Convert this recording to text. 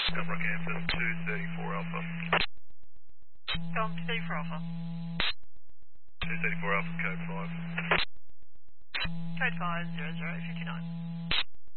Rockhampton 234 Alpha. Tom, 234 Alpha. 234 Alpha, code 5. Code 5, 0059.